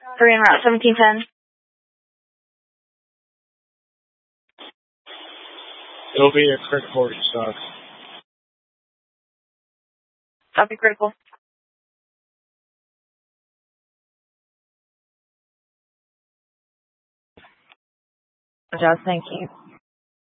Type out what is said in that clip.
3 en route 1710. It'll be a critical restock. Copy critical. Roger, thank you.